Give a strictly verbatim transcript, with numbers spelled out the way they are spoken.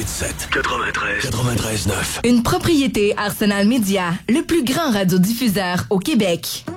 sept quatre-vingt-treize quatre-vingt-treize neuf. Une propriété Arsenal Média, le plus grand radiodiffuseur au Québec.